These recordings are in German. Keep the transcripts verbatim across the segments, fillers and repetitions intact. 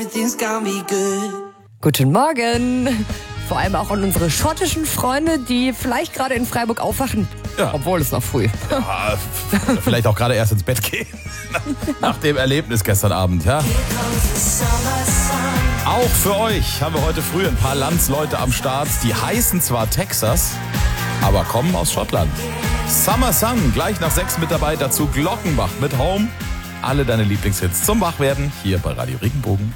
everything's gonna be good. Guten Morgen. Vor allem auch an unsere schottischen Freunde, die vielleicht gerade in Freiburg aufwachen. Ja. Obwohl es noch früh. Ja, vielleicht auch gerade erst ins Bett gehen. Nach dem Erlebnis gestern Abend, ja. Auch für euch haben wir heute früh ein paar Landsleute am Start. Die heißen zwar Texas, aber kommen aus Schottland. Summer Sun, gleich nach sechs mit dabei. Dazu Glockenbach mit Home. Alle deine Lieblingshits zum Wachwerden hier bei Radio Regenbogen.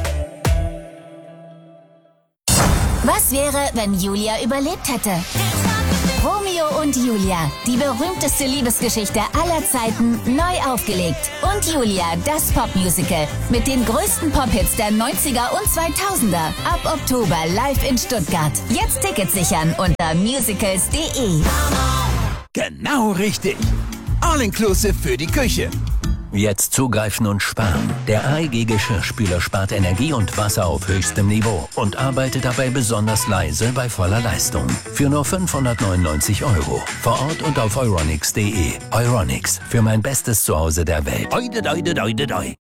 Was wäre, wenn Julia überlebt hätte? Romeo und Julia, die berühmteste Liebesgeschichte aller Zeiten, neu aufgelegt. Und Julia, das Popmusical mit den größten Pop-Hits der neunziger und zweitausender. Ab Oktober live in Stuttgart. Jetzt Tickets sichern unter musicals punkt de. Genau richtig. All-inclusive für die Küche. Jetzt zugreifen und sparen. Der A E G-Geschirrspüler spart Energie und Wasser auf höchstem Niveau und arbeitet dabei besonders leise bei voller Leistung. Für nur fünfhundertneunundneunzig Euro. Vor Ort und auf euronics punkt de. Euronics, für mein bestes Zuhause der Welt. Oide, oide, oide, oide.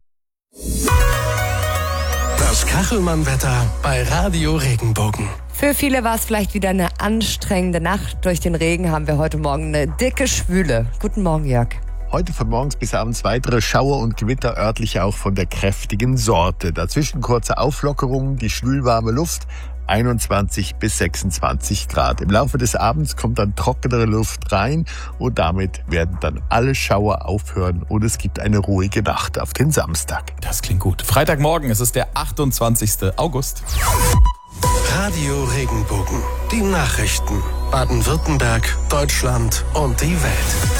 Das Kachelmann-Wetter bei Radio Regenbogen. Für viele war es vielleicht wieder eine anstrengende Nacht. Durch den Regen haben wir heute Morgen eine dicke Schwüle. Guten Morgen, Jörg. Heute von morgens bis abends weitere Schauer und Gewitter, örtlich auch von der kräftigen Sorte. Dazwischen kurze Auflockerungen, die schwülwarme Luft, einundzwanzig bis sechsundzwanzig Grad. Im Laufe des Abends kommt dann trockenere Luft rein und damit werden dann alle Schauer aufhören und es gibt eine ruhige Nacht auf den Samstag. Das klingt gut. Freitagmorgen, es ist der achtundzwanzigster August. Radio Regenbogen. Die Nachrichten. Baden-Württemberg, Deutschland und die Welt.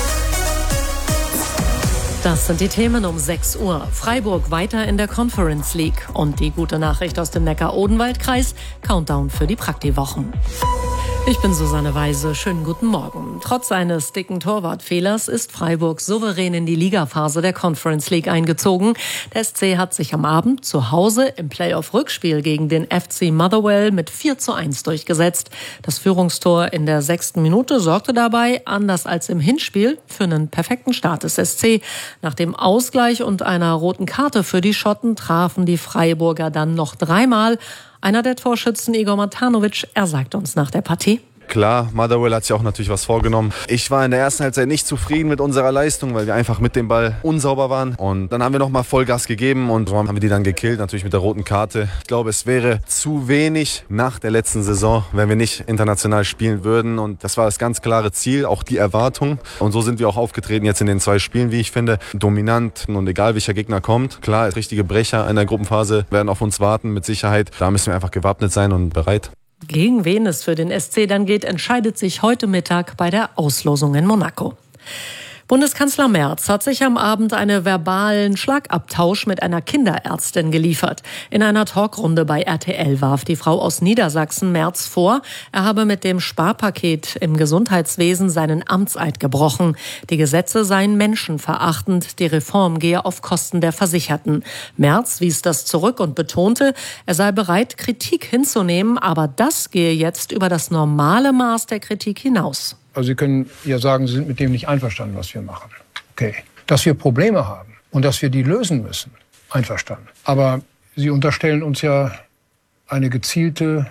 Das sind die Themen um sechs Uhr. Freiburg weiter in der Conference League. Und die gute Nachricht aus dem Neckar-Odenwald-Kreis. Countdown für die Praktiwochen. Ich bin Susanne Weise. Schönen guten Morgen. Trotz eines dicken Torwartfehlers ist Freiburg souverän in die Ligaphase der Conference League eingezogen. Der S C hat sich am Abend zu Hause im Playoff-Rückspiel gegen den F C Motherwell mit vier zu eins durchgesetzt. Das Führungstor in der sechsten Minute sorgte dabei, anders als im Hinspiel, für einen perfekten Start des S C. Nach dem Ausgleich und einer roten Karte für die Schotten trafen die Freiburger dann noch dreimal. Einer der Torschützen, Igor Matanovic, er sagt uns nach der Partie: Klar, Motherwell hat sich auch natürlich was vorgenommen. Ich war in der ersten Halbzeit nicht zufrieden mit unserer Leistung, weil wir einfach mit dem Ball unsauber waren. Und dann haben wir nochmal Vollgas gegeben und so haben wir die dann gekillt, natürlich mit der roten Karte. Ich glaube, es wäre zu wenig nach der letzten Saison, wenn wir nicht international spielen würden. Und das war das ganz klare Ziel, auch die Erwartung. Und so sind wir auch aufgetreten jetzt in den zwei Spielen, wie ich finde. Dominant und egal welcher Gegner kommt. Klar, richtige Brecher in der Gruppenphase werden auf uns warten, mit Sicherheit. Da müssen wir einfach gewappnet sein und bereit. Gegen wen es für den S C dann geht, entscheidet sich heute Mittag bei der Auslosung in Monaco. Bundeskanzler Merz hat sich am Abend einen verbalen Schlagabtausch mit einer Kinderärztin geliefert. In einer Talkrunde bei R T L warf die Frau aus Niedersachsen Merz vor, er habe mit dem Sparpaket im Gesundheitswesen seinen Amtseid gebrochen. Die Gesetze seien menschenverachtend, die Reform gehe auf Kosten der Versicherten. Merz wies das zurück und betonte, er sei bereit, Kritik hinzunehmen, aber das gehe jetzt über das normale Maß der Kritik hinaus. Also Sie können ja sagen, Sie sind mit dem nicht einverstanden, was wir machen. Okay. Dass wir Probleme haben und dass wir die lösen müssen, einverstanden. Aber Sie unterstellen uns ja eine gezielte,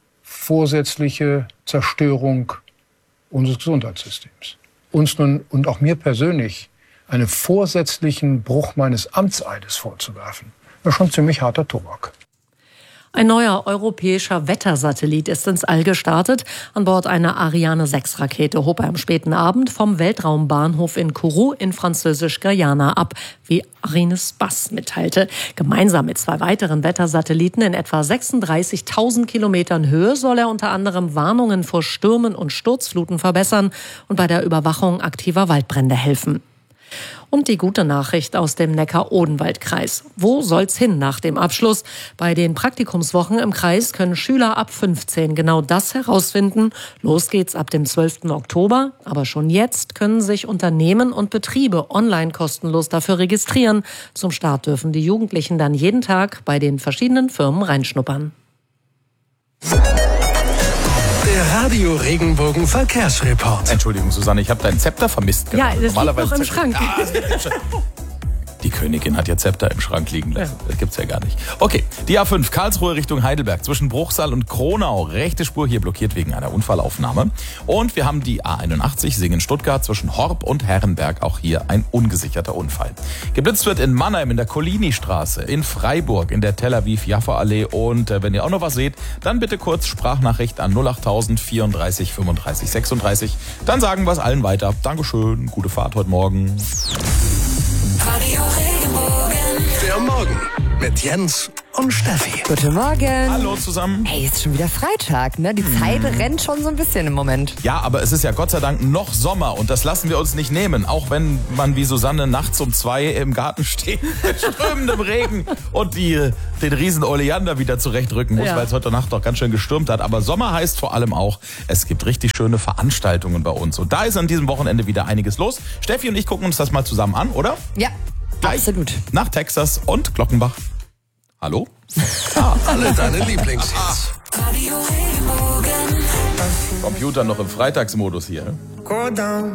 vorsätzliche Zerstörung unseres Gesundheitssystems. Uns nun und auch mir persönlich einen vorsätzlichen Bruch meines Amtseides vorzuwerfen, das ist schon ziemlich harter Tobak. Ein neuer europäischer Wettersatellit ist ins All gestartet. An Bord einer Ariane sechs Rakete hob er am späten Abend vom Weltraumbahnhof in Kourou in Französisch-Guyana ab, wie Arines Bass mitteilte. Gemeinsam mit zwei weiteren Wettersatelliten in etwa sechsunddreißigtausend Kilometern Höhe soll er unter anderem Warnungen vor Stürmen und Sturzfluten verbessern und bei der Überwachung aktiver Waldbrände helfen. Und die gute Nachricht aus dem Neckar-Odenwald-Kreis. Wo soll's hin nach dem Abschluss? Bei den Praktikumswochen im Kreis können Schüler ab fünfzehn genau das herausfinden. Los geht's ab dem zwölften Oktober. Aber schon jetzt können sich Unternehmen und Betriebe online kostenlos dafür registrieren. Zum Start dürfen die Jugendlichen dann jeden Tag bei den verschiedenen Firmen reinschnuppern. Der Radio Regenbogen Verkehrsreport. Entschuldigung, Susanne, ich habe dein Zepter vermisst. Ja, das liegt noch im Schrank. Ja, Die Königin hat ihr Zepter im Schrank liegen lassen. Ja. Das gibt's ja gar nicht. Okay, die A fünf, Karlsruhe Richtung Heidelberg, zwischen Bruchsal und Kronau. Rechte Spur hier blockiert wegen einer Unfallaufnahme. Und wir haben die A einundachtzig, Singen-Stuttgart, zwischen Horb und Herrenberg. Auch hier ein ungesicherter Unfall. Geblitzt wird in Mannheim in der Collini-Straße, in Freiburg in der Tel Aviv-Jaffa-Allee. Und äh, wenn ihr auch noch was seht, dann bitte kurz Sprachnachricht an null achttausend vierunddreißig fünfunddreißig sechsunddreißig. Dann sagen wir es allen weiter. Dankeschön, gute Fahrt heute Morgen. Radio Regenbogen. Der Morgen mit Jens und Steffi. Guten Morgen. Hallo zusammen. Hey, ist schon wieder Freitag, ne? Die Zeit hm. rennt schon so ein bisschen im Moment. Ja, aber es ist ja Gott sei Dank noch Sommer und das lassen wir uns nicht nehmen. Auch wenn man wie Susanne nachts um zwei im Garten steht mit strömendem Regen und die, den riesen Oleander wieder zurechtrücken muss, ja. weil es heute Nacht doch ganz schön gestürmt hat. Aber Sommer heißt vor allem auch, es gibt richtig schöne Veranstaltungen bei uns. Und da ist an diesem Wochenende wieder einiges los. Steffi und ich gucken uns das mal zusammen an, oder? Ja, Gleich absolut. Nach Texas und Glockenbach. Hallo? Ah, alle deine Lieblingshits. Computer noch im Freitagsmodus hier. Go down.